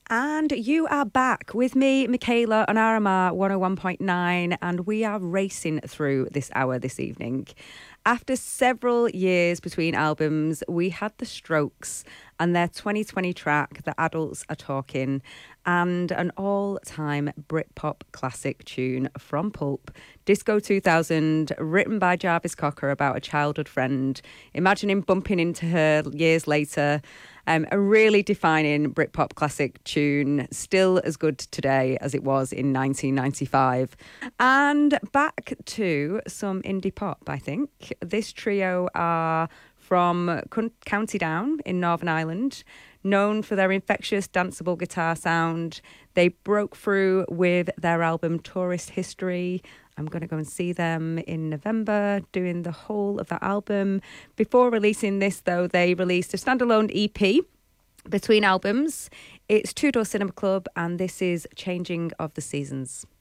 And you are back with me, Michaela, on RMR 101.9, and we are racing through this hour this evening. After several years between albums, we had The Strokes and their 2020 track, The Adults Are Talking, and an all-time Britpop classic tune from Pulp, Disco 2000, written by Jarvis Cocker about a childhood friend. Imagine him bumping into her years later. A really defining Britpop classic tune, still as good today as it was in 1995. And back to some indie pop, I think. This trio are from County Down in Northern Ireland, known for their infectious, danceable guitar sound. They broke through with their album Tourist History. I'm going to go and see them in November, doing the whole of that album. Before releasing this, though, they released a standalone EP between albums. It's Two Door Cinema Club, and this is Changing of the Seasons.